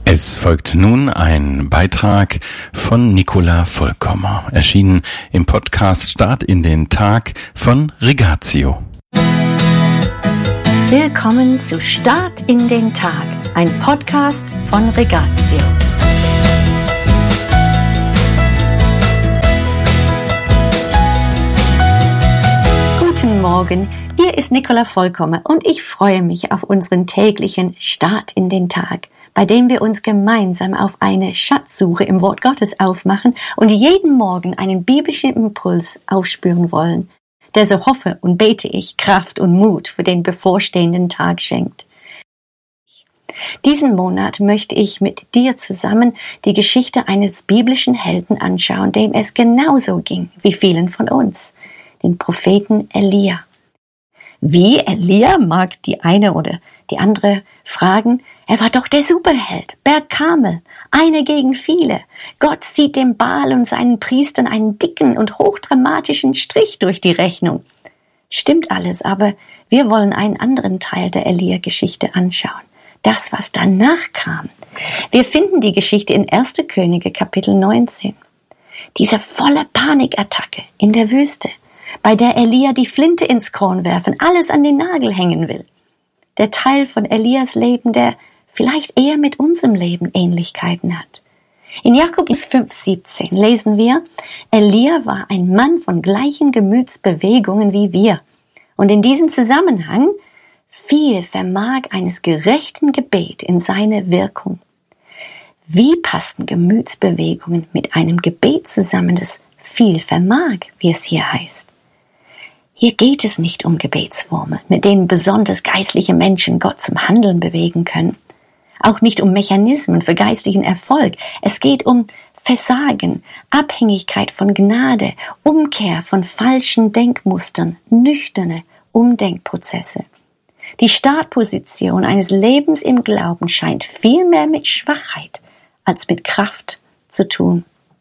Es folgt nun ein Beitrag von Nicola Vollkommer, erschienen im Podcast Start in den Tag von Regatio. Willkommen zu Start in den Tag, ein Podcast von Regatio. Guten Morgen, hier ist Nicola Vollkommer und ich freue mich auf unseren täglichen Start in den Tag, bei dem wir uns gemeinsam auf eine Schatzsuche im Wort Gottes aufmachen und jeden Morgen einen biblischen Impuls aufspüren wollen, der, so hoffe und bete ich, Kraft und Mut für den bevorstehenden Tag schenkt. Diesen Monat möchte ich mit dir zusammen die Geschichte eines biblischen Helden anschauen, dem es genauso ging wie vielen von uns, den Propheten Elia. Wie Elia, mag die eine oder die andere fragen. Er war doch der Superheld, Berg Karmel, einer gegen viele. Gott zieht dem Baal und seinen Priestern einen dicken und hochdramatischen Strich durch die Rechnung. Stimmt alles, aber wir wollen einen anderen Teil der Elia-Geschichte anschauen. Das, was danach kam. Wir finden die Geschichte in 1. Könige, Kapitel 19. Diese volle Panikattacke in der Wüste, bei der Elia die Flinte ins Korn werfen, alles an den Nagel hängen will. Der Teil von Elias Leben, der vielleicht eher mit unserem Leben Ähnlichkeiten hat. In Jakobus 5,17 lesen wir, Elia war ein Mann von gleichen Gemütsbewegungen wie wir. Und in diesem Zusammenhang, viel vermag eines gerechten Gebet in seine Wirkung. Wie passen Gemütsbewegungen mit einem Gebet zusammen, das viel vermag, wie es hier heißt? Hier geht es nicht um Gebetsformeln, mit denen besonders geistliche Menschen Gott zum Handeln bewegen können. Auch nicht um Mechanismen für geistlichen Erfolg. Es geht um Versagen, Abhängigkeit von Gnade, Umkehr von falschen Denkmustern, nüchterne Umdenkprozesse. Die Startposition eines Lebens im Glauben scheint viel mehr mit Schwachheit als mit Kraft zu tun.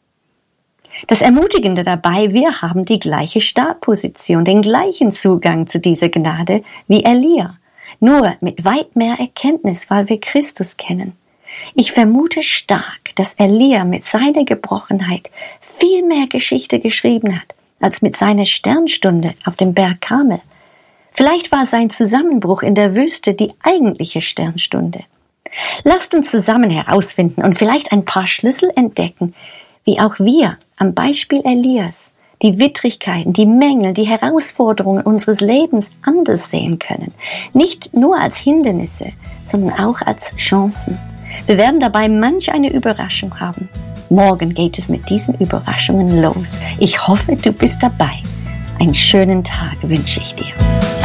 Das Ermutigende dabei, wir haben die gleiche Startposition, den gleichen Zugang zu dieser Gnade wie Elia. Nur mit weit mehr Erkenntnis, weil wir Christus kennen. Ich vermute stark, dass Elia mit seiner Gebrochenheit viel mehr Geschichte geschrieben hat, als mit seiner Sternstunde auf dem Berg Karmel. Vielleicht war sein Zusammenbruch in der Wüste die eigentliche Sternstunde. Lasst uns zusammen herausfinden und vielleicht ein paar Schlüssel entdecken, wie auch wir am Beispiel Elias die Widrigkeiten, die Mängel, die Herausforderungen unseres Lebens anders sehen können. Nicht nur als Hindernisse, sondern auch als Chancen. Wir werden dabei manch eine Überraschung haben. Morgen geht es mit diesen Überraschungen los. Ich hoffe, du bist dabei. Einen schönen Tag wünsche ich dir.